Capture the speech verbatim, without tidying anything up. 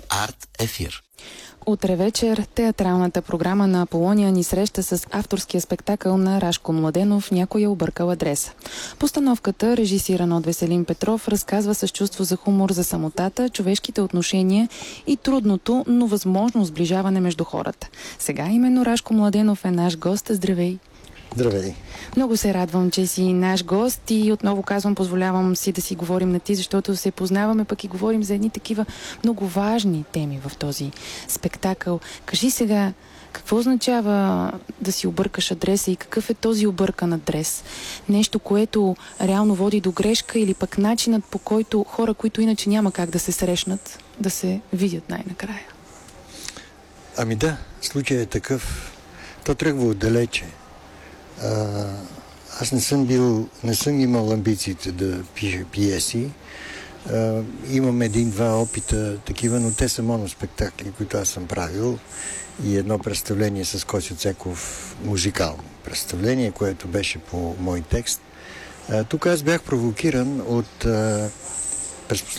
Арт Ефир. Утре вечер театралната програма на Аполония ни среща с авторския спектакъл на Рашко Младенов «Някой е объркал адреса». Постановката, режисирана от Веселин Петров, разказва с чувство за хумор за самотата, човешките отношения и трудното, но възможно сближаване между хората. Сега именно Рашко Младенов е наш гост. Здравей! Здравей! Много се радвам, че си наш гост и отново казвам, позволявам си да си говорим на ти, защото се познаваме, пък и говорим за едни такива много важни теми в този спектакъл. Кажи сега, какво означава да си объркаш адреса и какъв е този объркан адрес? Нещо, което реално води до грешка или пък начинът, по който хора, които иначе няма как да се срещнат, да се видят най-накрая? Ами да, случай е такъв. То тръгва отдалече. А, аз не съм бил, не съм имал амбициите да пиша пиеси. А, имам един-два опита такива, но те са моноспектакли, които аз съм правил, и едно представление с Косьо Цеков, музикално представление, което беше по мой текст. А, тук аз бях провокиран от а, през